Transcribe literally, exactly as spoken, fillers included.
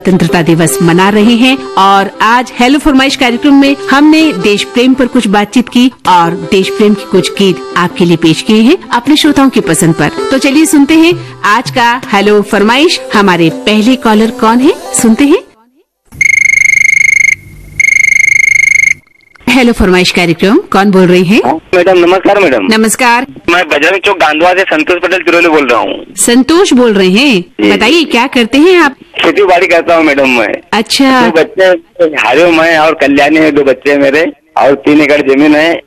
स्वतंत्रता दिवस मना रहे हैं और आज हेलो फरमाइश कार्यक्रम में हमने देश प्रेम पर कुछ बातचीत की और देश प्रेम के कुछ गीत आपके लिए पेश किए हैं अपने श्रोताओं की पसंद पर। तो चलिए सुनते हैं आज का हेलो फरमाइश। हमारे पहले कॉलर कौन है, सुनते हैं। हेलो फरमाइश कार्यक्रम, कौन बोल रही हैं? मैडम नमस्कार। मैडम नमस्कार, मैं बजरंग चौक गांधवा से संतोष पटेल तिरोली बोल रहा हूँ। संतोष बोल रहे हैं, बताइए क्या करते हैं आप? खेती बाड़ी करता हूँ मैडम मैं। अच्छा, दो बच्चे, हरिओम है और कल्याणी है, दो बच्चे हैं मेरे और तीन एकड़ जमीन है